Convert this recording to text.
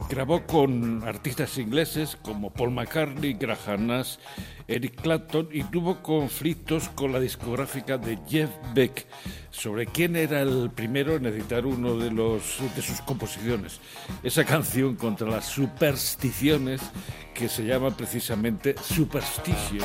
Grabó con artistas ingleses como Paul McCartney, Graham Nash, Eric Clapton y tuvo conflictos con la discográfica de Jeff Beck sobre quién era el primero en editar uno de sus composiciones. Esa canción contra las supersticiones que se llama precisamente Superstitious.